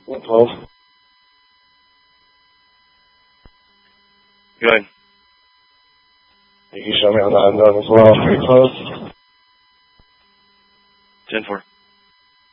12. Good. You can show me on the unknown as well. Pretty close. 10-4.